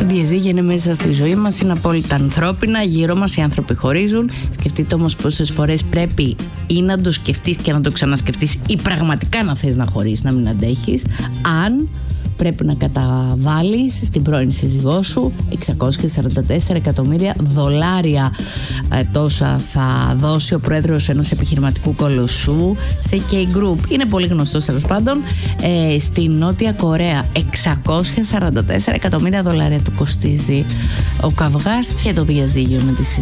Τα διαζύγια είναι μέσα στη ζωή μας, είναι απόλυτα ανθρώπινα. Γύρω μας οι άνθρωποι χωρίζουν. Σκεφτείτε όμως πόσες φορές πρέπει ή να το σκεφτείς και να το ξανασκεφτείς ή πραγματικά να θες να χωρίσεις, να μην αντέχεις, αν πρέπει να καταβάλεις στην πρώην σύζυγό σου $644 εκατομμύρια. Τόσα θα δώσει ο πρόεδρος ενός επιχειρηματικού κολοσσού σε K-Group. Είναι πολύ γνωστός τέλος πάντων. Στη Νότια Κορέα $644 εκατομμύρια του κοστίζει ο καυγάς και το διαζύγιο με τη σύζυγό.